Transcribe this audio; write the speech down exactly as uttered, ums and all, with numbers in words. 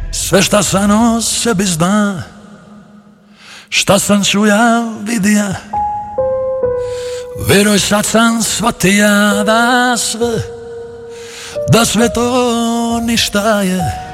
Sve šta sam o sebi zna, šta sam čuja, vidija, veruj sad sam shvatija da sve, da sve to ništa je.